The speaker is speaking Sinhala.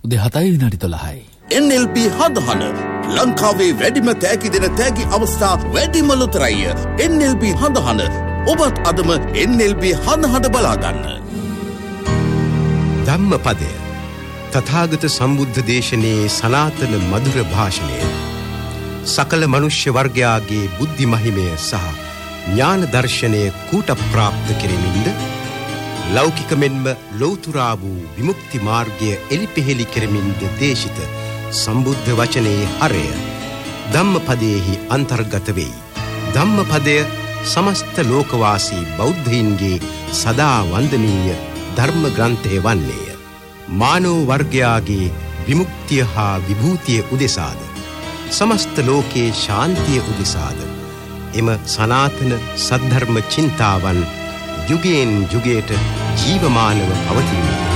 උදේ 7:13යි. NLB හදහන ලංකාවේ වැඩිම තෑගි දෙන තෑගි අවස්ථා වැඩිම ලොතරැය. NLB හදහන ඔබත් අදම NLB හදහන බලාගන්න. ධම්මපදය තථාගත සම්බුද්ධ දේශනයේ සනාතන මధుර භාෂණය සකල මනුෂ්‍ය වර්ගයාගේ බුද්ධි මහිමය සහ ඥාන දර්ශනය කූට ප්‍රාප්ත කෙරෙමින්ද ලෞකික මෙන්ම ලෞතුරා වූ විමුක්ති මාර්ගය එලිපෙහෙලි කෙරෙමින්ද දේශිත සම්බුද්ධ වචනයේ හරය ධම්මපදයෙහි අන්තර්ගත වෙයි. ධම්මපදය සමස්ත ලෝකවාසී බෞද්ධයින්ගේ සදා වන්දනීය ධර්ම ග්‍රන්ථය වන්නේය. මානව වර්ගයාගේ විමුක්තිය හා විභූතිය උදෙසාද සමස්ත ලෝකයේ ශාන්තිය උදෙසාද එම සනාතන සද්ධර්ම චින්තාවන් යුගයෙන් යුගයට ජීවමානව පවතින්නේ